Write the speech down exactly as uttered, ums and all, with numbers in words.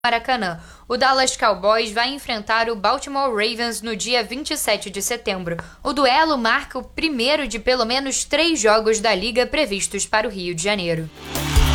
Maracanã. O Dallas Cowboys vai enfrentar o Baltimore Ravens no dia vinte e sete de setembro. O duelo marca o primeiro de pelo menos três jogos da liga previstos para o Rio de Janeiro.